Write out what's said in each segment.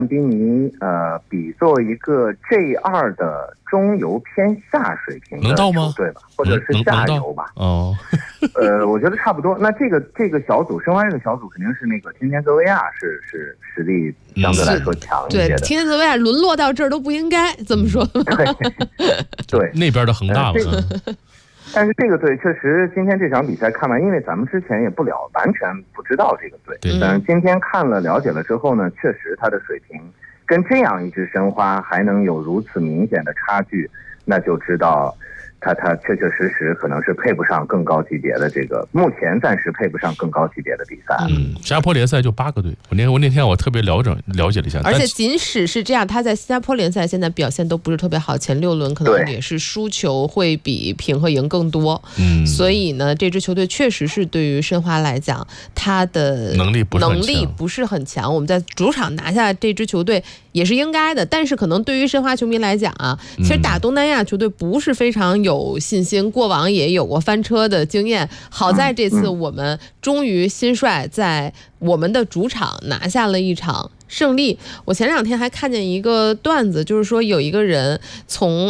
迪尼比作为一个 J2 的中游偏下水平的球队吧，或者是下游吧。 哦， 我觉得差不多。那这个小组，申花这个小组肯定是那个天天泽维亚是实力相对来说强一些的。 对，天天泽维亚沦落到这儿都不应该这么说。 对， 那边的恒大了。 但是这个队确实，今天这场比赛看完，因为咱们之前也完全不知道这个队，但是今天看了了解了之后呢，确实他的水平跟这样一支申花还能有如此明显的差距，那就知道他确确实实可能是配不上更高级别的这个，目前暂时配不上更高级别的比赛。 新加坡联赛就8个队，我那天我特别了解了一下， 而且即使是这样，他在新加坡联赛现在表现都不是特别好，前6轮可能也是输球会比平和赢更多。所以呢，这支球队确实是对于申花来讲，他的能力不是很强。我们在主场拿下这支球队也是应该的，但是可能对于申花球迷来讲啊，其实打东南亚球队不是非常有信心，过往也有过翻车的经验。好在这次我们终于新帅在我们的主场拿下了一场胜利。我前2天还看见一个段子，就是说有一个人从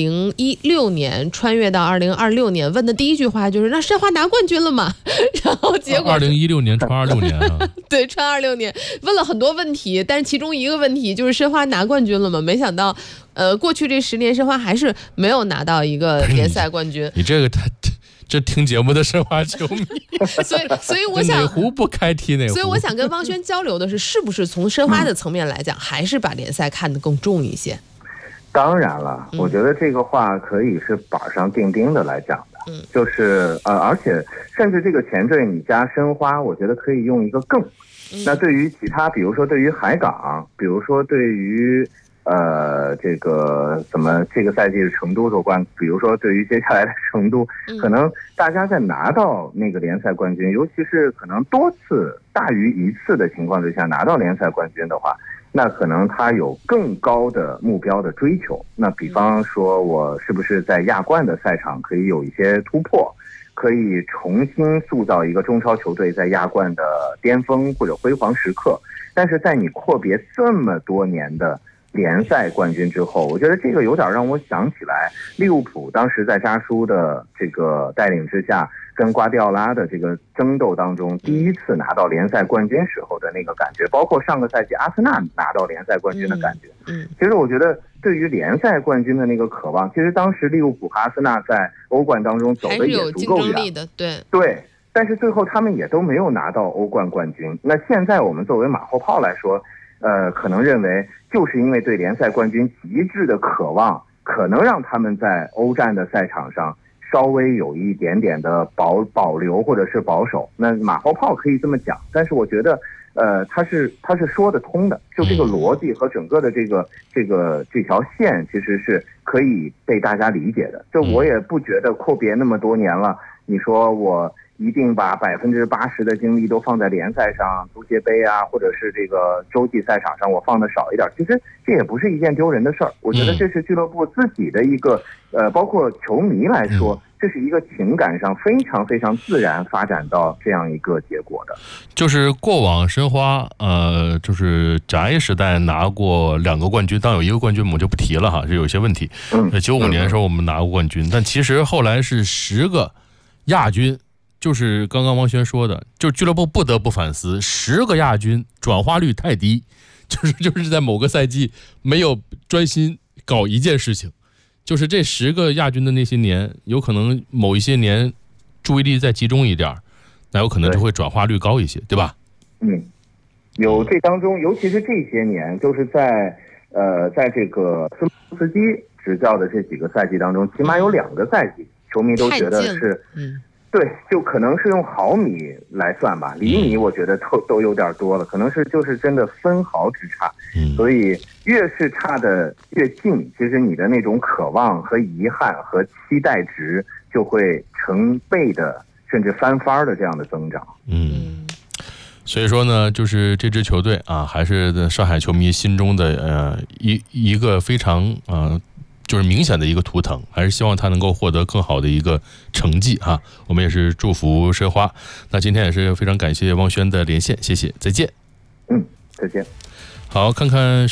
2016年穿越到2026年，问的第一句话就是那申花拿冠军了吗？然后结果 2016年穿26年啊。 对，穿26年，问了很多问题，但是其中一个问题就是申花拿冠军了吗？没想到过去这10年申花还是没有拿到一个联赛冠军。 你这个这听节目的申花球迷， 所以我想哪壶不开提哪壶。 所以我想跟汪轩交流的是不是从申花的层面来讲，还是把联赛看得更重一些？ 当然了，我觉得这个话可以是板上钉钉的来讲的。就是而且甚至这个前缀你加申花，我觉得可以用一个更。那对于其他，比如说对于海港，比如说对于这个这个赛季的成都夺冠，比如说对于接下来的成都，可能大家在拿到那个联赛冠军，尤其是可能多次大于1次的情况之下拿到联赛冠军的话，那可能他有更高的目标的追求。那比方说我是不是在亚冠的赛场可以有一些突破，可以重新塑造一个中超球队在亚冠的巅峰或者辉煌时刻。但是在你阔别这么多年的联赛冠军之后，我觉得这个有点让我想起来利物浦当时在扎叔的这个带领之下跟瓜迪奥拉的这个争斗当中第一次拿到联赛冠军时候的那个感觉，包括上个赛季阿森纳拿到联赛冠军的感觉。其实我觉得对于联赛冠军的那个渴望，其实当时利物浦和阿森纳在欧冠当中走的也足够远，还是有竞争力的。对，但是最后他们也都没有拿到欧冠冠军。那现在我们作为马后炮来说，可能认为就是因为对联赛冠军极致的渴望，可能让他们在欧战的赛场上稍微有一点点的保留或者是保守。那马后炮可以这么讲，但是我觉得他是说得通的，就这个逻辑和整个的这条线其实是可以被大家理解的。就我也不觉得阔别那么多年了，你说我一定把80%的精力都放在联赛上，足协杯啊，或者是这个洲际赛场上，我放的少一点。其实这也不是一件丢人的事儿，我觉得这是俱乐部自己的一个包括球迷来说，这是一个情感上非常非常自然发展到这样一个结果的。 就是过往申花就是翟时代拿过2个冠军，当有1个冠军我们就不提了哈，这有一些问题。95年的时候我们拿过冠军，但其实后来是10个亚军。就是刚刚汪轩说的，就俱乐部不得不反思，10个亚军转化率太低，就是在某个赛季没有专心搞一件事情，就是这10个亚军的那些年，有可能某一些年注意力再集中一点，那有可能就会转化率高一些，对吧？ 有这当中，尤其是这些年，就是在这个斯莫斯基执教的这几个赛季当中，起码有2个赛季，球迷都觉得是对，就可能是用毫米来算吧，厘米我觉得都有点多了，可能是就是真的分毫之差。所以越是差的越近，其实你的那种渴望和遗憾和期待值就会成倍的甚至翻番的这样的增长。 所以说呢，就是这支球队啊，还是上海球迷心中的一个非常就是明显的一个图腾，还是希望他能够获得更好的一个成绩啊！我们也是祝福申花。那今天也是非常感谢汪轩的连线，谢谢，再见。 再见。 好，看看